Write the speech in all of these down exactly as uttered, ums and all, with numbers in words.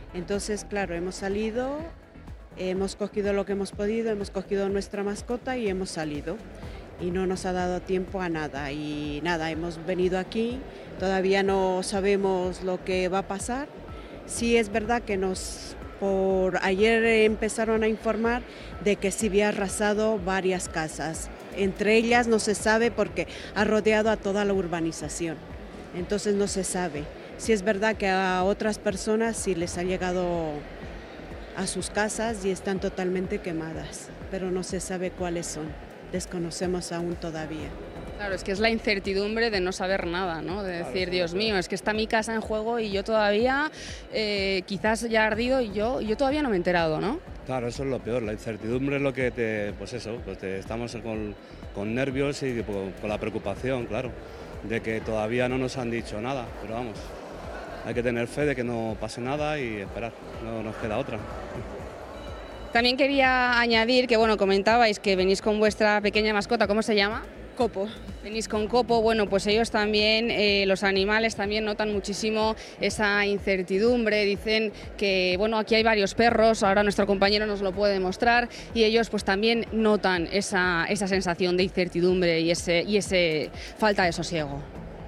Entonces, claro, hemos salido, hemos cogido lo que hemos podido, hemos cogido nuestra mascota y hemos salido. Y no nos ha dado tiempo a nada. Y nada, hemos venido aquí, todavía no sabemos lo que va a pasar. Sí es verdad que nos, por ayer empezaron a informar de que sí había arrasado varias casas. Entre ellas no se sabe porque ha rodeado a toda la urbanización. Entonces no se sabe. Sí es verdad que a otras personas sí les ha llegado a sus casas y están totalmente quemadas, pero no se sabe cuáles son. Desconocemos aún todavía. Claro, es que es la incertidumbre de no saber nada, ¿no? De decir, Dios mío, es que está mi casa en juego y yo todavía, eh, quizás ya ha ardido y yo, yo todavía no me he enterado, ¿no? Claro, eso es lo peor, la incertidumbre es lo que te, pues eso, pues te, estamos con, con nervios y con, con la preocupación, claro, de que todavía no nos han dicho nada, pero vamos, hay que tener fe de que no pase nada y esperar, no nos queda otra. También quería añadir que, bueno, comentabais que venís con vuestra pequeña mascota, ¿cómo se llama? Copo. Venís con Copo, bueno, pues ellos también, eh, los animales también notan muchísimo esa incertidumbre, dicen que, bueno, aquí hay varios perros, ahora nuestro compañero nos lo puede demostrar, y ellos pues también notan esa, esa sensación de incertidumbre y ese, y ese falta de sosiego.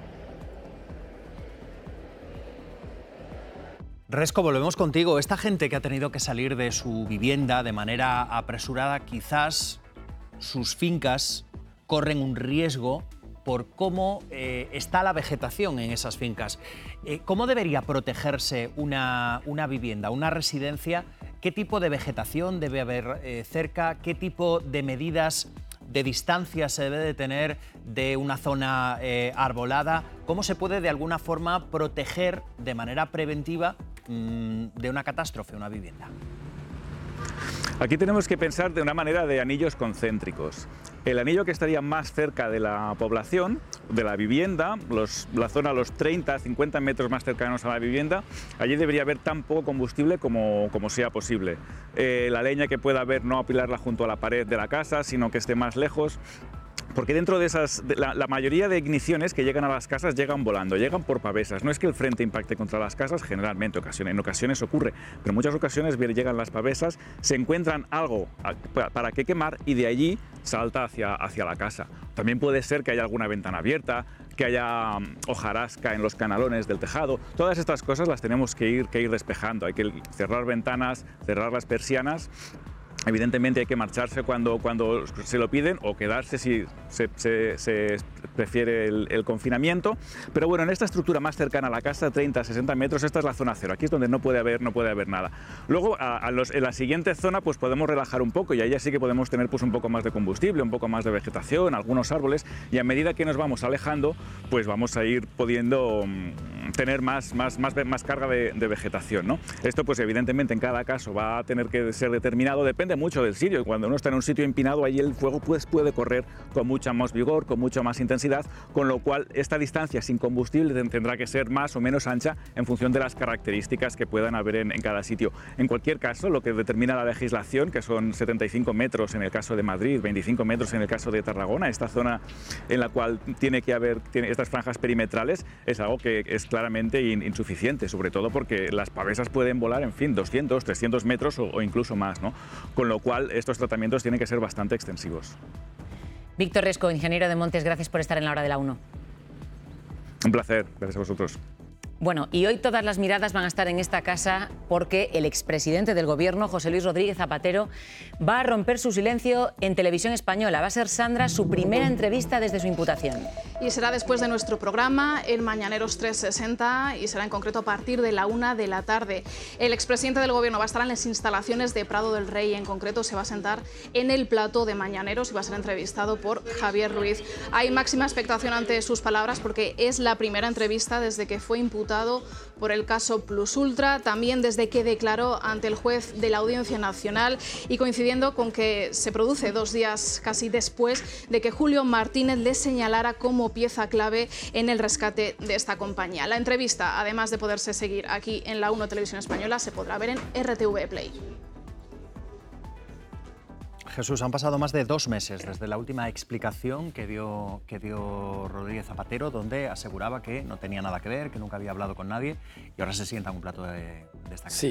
Resco, volvemos contigo. Esta gente que ha tenido que salir de su vivienda de manera apresurada, quizás sus fincas corren un riesgo por cómo eh, está la vegetación en esas fincas. Eh, ¿Cómo debería protegerse una, una vivienda, una residencia? ¿Qué tipo de vegetación debe haber eh, cerca? ¿Qué tipo de medidas de distancia se debe de tener de una zona eh, arbolada? ¿Cómo se puede de alguna forma proteger de manera preventiva mmm, de una catástrofe una vivienda? Aquí tenemos que pensar de una manera de anillos concéntricos. El anillo que estaría más cerca de la población, de la vivienda, los, la zona a los treinta a cincuenta metros más cercanos a la vivienda, allí debería haber tan poco combustible como, como sea posible. Eh, la leña que pueda haber, no apilarla junto a la pared de la casa, sino que esté más lejos. Porque dentro de esas, de la, la mayoría de igniciones que llegan a las casas llegan volando, llegan por pavesas. No es que el frente impacte contra las casas, generalmente ocasiones, en ocasiones ocurre, pero en muchas ocasiones llegan las pavesas, se encuentran algo para qué quemar y de allí salta hacia, hacia la casa. También puede ser que haya alguna ventana abierta, que haya hojarasca en los canalones del tejado. Todas estas cosas las tenemos que ir, que ir despejando. Hay que cerrar ventanas, cerrar las persianas. Evidentemente hay que marcharse cuando, cuando se lo piden o quedarse si se, se, se prefiere el, el confinamiento. Pero bueno, en esta estructura más cercana a la casa, treinta a sesenta metros, esta es la zona cero. Aquí es donde no puede haber, no puede haber nada. Luego, a, a los, en la siguiente zona, pues podemos relajar un poco y ahí sí que podemos tener pues, un poco más de combustible, un poco más de vegetación, algunos árboles. Y a medida que nos vamos alejando, pues vamos a ir pudiendo mmm, tener más, más, más, más carga de, de vegetación, ¿no? Esto, pues evidentemente, en cada caso va a tener que ser determinado, depende mucho del sitio. Cuando uno está en un sitio empinado, ahí el fuego pues, puede correr con mucha más vigor, con mucha más intensidad, con lo cual esta distancia sin combustible tendrá que ser más o menos ancha en función de las características que puedan haber en, en cada sitio. En cualquier caso, lo que determina la legislación, que son setenta y cinco metros en el caso de Madrid, veinticinco metros en el caso de Tarragona, esta zona en la cual tiene que haber tiene estas franjas perimetrales, es algo que es claramente in, insuficiente, sobre todo porque las pavesas pueden volar, en fin, doscientos, trescientos metros o, o incluso más, ¿no? Con lo cual estos tratamientos tienen que ser bastante extensivos. Víctor Resco, ingeniero de Montes, gracias por estar en la hora de la uno. Un placer, gracias a vosotros. Bueno, y hoy todas las miradas van a estar en esta casa porque el expresidente del Gobierno, José Luis Rodríguez Zapatero, va a romper su silencio en Televisión Española. Va a ser, Sandra, su primera entrevista desde su imputación. Y será después de nuestro programa, el Mañaneros trescientos sesenta, y será en concreto a partir de la una de la tarde. El expresidente del Gobierno va a estar en las instalaciones de Prado del Rey, en concreto se va a sentar en el plató de Mañaneros y va a ser entrevistado por Javier Ruiz. Hay máxima expectación ante sus palabras porque es la primera entrevista desde que fue imputado por el caso Plus Ultra, también desde que declaró ante el juez de la Audiencia Nacional y coincidiendo con que se produce dos días casi después de que Julio Martínez le señalara como pieza clave en el rescate de esta compañía. La entrevista, además de poderse seguir aquí en la uno Televisión Española, se podrá ver en R T V Play. Jesús, han pasado más de dos meses desde la última explicación que dio, que dio Rodríguez Zapatero, donde aseguraba que no tenía nada que ver, que nunca había hablado con nadie, y ahora se sienta en un plato de, de esta casa. Sí,